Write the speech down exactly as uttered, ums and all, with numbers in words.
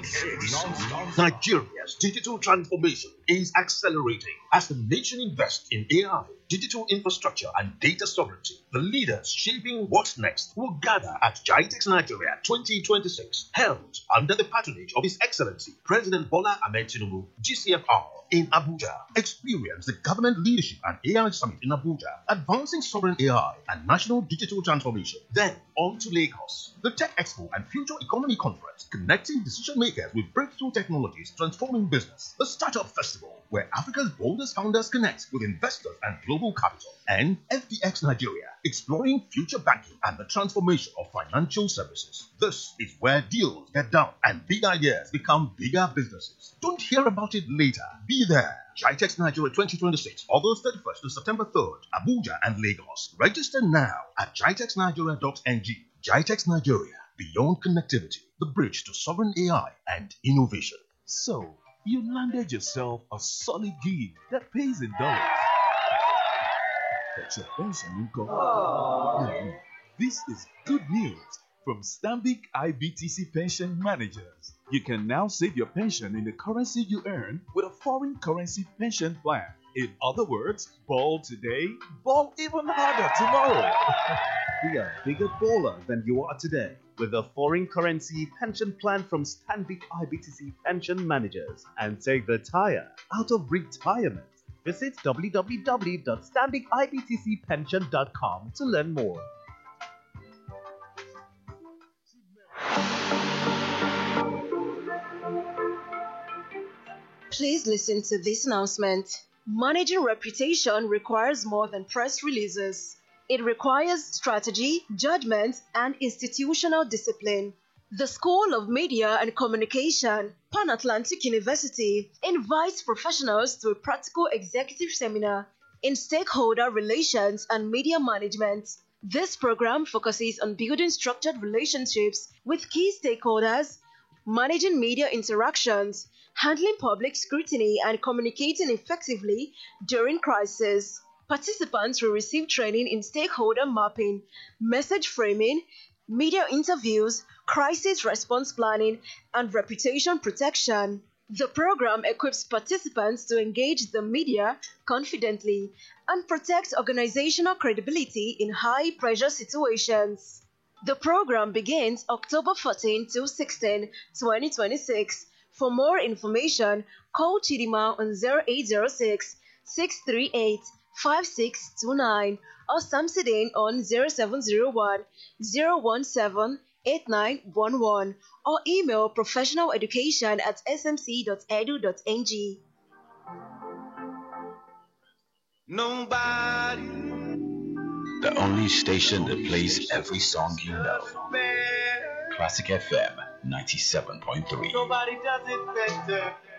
six. Nigeria's digital transformation is accelerating as the nation invests in A I, digital infrastructure, and data sovereignty. The leaders shaping what's next will gather at GITEX Nigeria twenty twenty-six, held under the patronage of His Excellency President Bola Ahmed Tinubu, G C F R, in Abuja. Experience the Government Leadership and A I Summit in Abuja, advancing sovereign A I and national digital transformation. Then on to Lagos, the Tech Expo and Future Economy Conference, connecting decision makers with breakthrough technologies transforming business. The Startup Festival, where Africa's boldest founders connect with investors and global capital. And F D X Nigeria, exploring future banking and the transformation of financial services. This is where deals get done and big ideas become bigger businesses. Don't hear about it later. Be there. GITEX Nigeria twenty twenty-six, August thirty-first to September third, Abuja and Lagos. Register now at gitex nigeria dot n g. GITEX Nigeria, beyond connectivity, the bridge to sovereign A I and innovation. So, you landed yourself a solid gig that pays in dollars. But your pension will go. Mhm. This is good news from Stanbic I B T C Pension Managers. You can now save your pension in the currency you earn with a foreign currency pension plan. In other words, ball today, ball even harder tomorrow. Be a bigger baller than you are today with a foreign currency pension plan from Stanbic I B T C Pension Managers and take the tire out of retirement. Visit w w w dot stanbic i b t c pension dot com to learn more. Please listen to this announcement. Managing reputation requires more than press releases. It requires strategy, judgment, and institutional discipline. The School of Media and Communication, Pan Atlantic University, invites professionals to a practical executive seminar in stakeholder relations and media management. This program focuses on building structured relationships with key stakeholders, managing media interactions, handling public scrutiny, and communicating effectively during crisis. Participants will receive training in stakeholder mapping, message framing, media interviews, crisis response planning, and reputation protection. The program equips participants to engage the media confidently and protect organizational credibility in high-pressure situations. The program begins October fourteenth to sixteenth, twenty twenty-six. For more information, call Chidima on zero eight zero six, six three eight, five six two nine or Samsudin on zero seven zero one, zero one seven, eight nine one one or email professionaleducation at s m c dot e d u dot n g. Nobody. The only station that plays every song you know. Classic F M ninety-seven point three. Nobody does it better.